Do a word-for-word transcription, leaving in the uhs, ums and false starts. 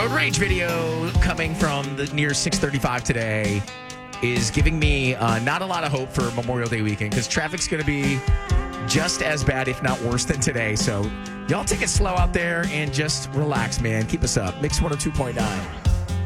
road rage video coming from the near six thirty-five today is giving me uh, not a lot of hope for Memorial Day weekend because traffic's going to be just as bad, if not worse, than today. So y'all take it slow out there and just relax, man. Keep us up. Mix one oh two point nine.